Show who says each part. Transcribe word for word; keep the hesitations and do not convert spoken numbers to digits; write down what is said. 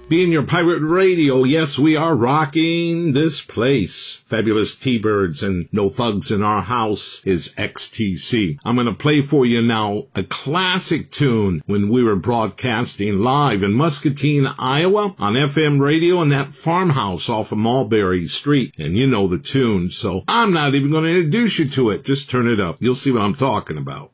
Speaker 1: Being your pirate radio, yes, we are rocking this place. Fabulous T-Birds and No Thugs in Our House is X T C. I'm going to play for you now a classic tune when we were broadcasting live in Muscatine, Iowa on F M radio in that farmhouse off of Mulberry Street. And you know the tune, so I'm not even going to introduce you to it. Just turn it up. You'll see what I'm talking about.